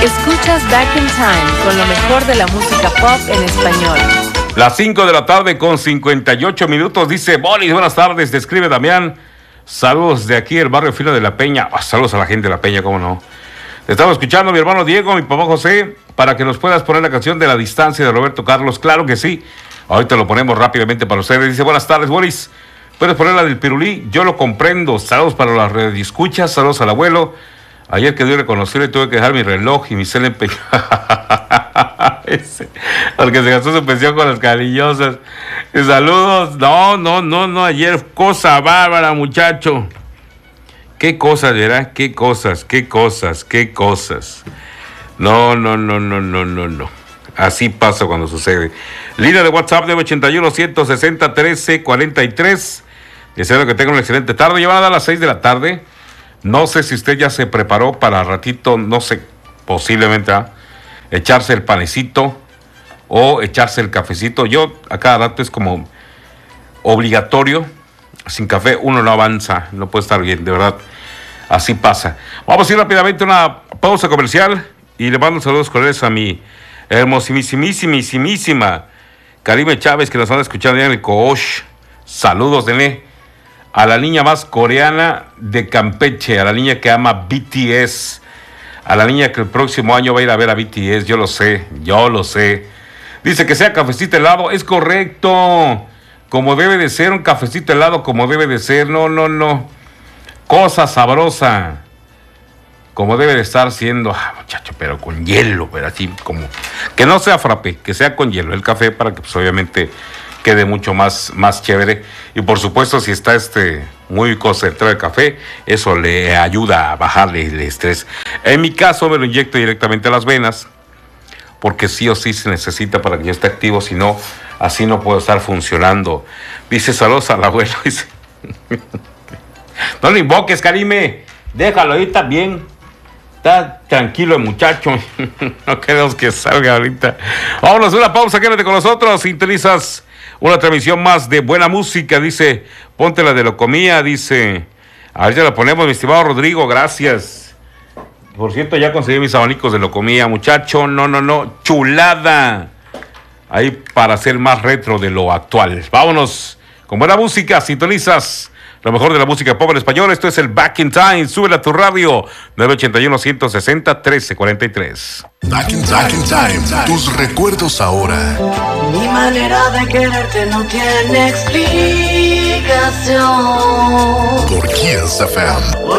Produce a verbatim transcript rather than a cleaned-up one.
Escuchas Back in Time con lo mejor de la música pop en español. Las cinco de la tarde con cincuenta y ocho minutos, dice Boris, buenas tardes, describe Damián. Saludos de aquí, el barrio Filo de la Peña. Oh, saludos a la gente de la Peña, cómo no. Te estamos escuchando, mi hermano Diego, mi papá José, para que nos puedas poner la canción de La Distancia de Roberto Carlos. Claro que sí. Ahorita lo ponemos rápidamente para ustedes. Dice, buenas tardes, Boris. ¿Puedes poner la del Pirulí? Yo lo comprendo. Saludos para las redescuchas, saludos al abuelo. Ayer que dio reconocible tuve que dejar mi reloj y mi cel empeñado. Porque se gastó su pensión con las cariñosas. Y saludos. No, no, no, no. Ayer cosa bárbara, muchacho. Qué cosas, ¿verdad? Qué cosas, qué cosas, qué cosas. No, no, no, no, no, no, no. Así pasa cuando sucede. Línea de WhatsApp nueve ochenta y uno, ciento sesenta, trece cuarenta y tres. Deseo que tengan una excelente tarde. Ya van a dar las seis de la tarde. No sé si usted ya se preparó para ratito, no sé, posiblemente ¿eh? echarse el panecito o echarse el cafecito. Yo a cada rato es como obligatorio. Sin café uno no avanza, no puede estar bien, de verdad. Así pasa. Vamos a ir rápidamente a una pausa comercial y le mando saludos cordiales a mi hermosísimísima Karime Chávez, que nos van a escuchar en el Coosh. Saludos, denle. A la niña más coreana de Campeche, a la niña que ama B T S, a la niña que el próximo año va a ir a ver a B T S, yo lo sé, yo lo sé. Dice que sea cafecito helado, es correcto, como debe de ser, un cafecito helado como debe de ser, no, no, no, cosa sabrosa, como debe de estar siendo, ah, muchacho, pero con hielo, pero así como, que no sea frappé, que sea con hielo el café para que pues obviamente quede mucho más, más chévere. Y por supuesto, si está este muy concentrado el café, eso le ayuda a bajarle el estrés. En mi caso me lo inyecto directamente a las venas, porque sí o sí se necesita para que yo esté activo, si no, así no puedo estar funcionando. Dice, saludos al abuelo. Dice, no lo invoques, Karime, déjalo ahí también. Está tranquilo el muchacho. No queremos que salga ahorita. Vámonos a una pausa, quédate con nosotros. Sintonizas una transmisión más de buena música. Dice, ponte la de Locomía. Dice, a ver, ya la ponemos, mi estimado Rodrigo, gracias. Por cierto, ya conseguí mis abanicos de Locomía, muchacho. No, no, no, chulada. Ahí para ser más retro de lo actual. Vámonos con buena música. Sintonizas lo mejor de la música pop en español. Esto es el Back in Time. Súbela a tu radio. nueve ochenta y uno, ciento sesenta, trece cuarenta y tres. Back in, Back in Time. Tus recuerdos ahora. Mi manera de quererte no tiene explicación. Por Kiss F M.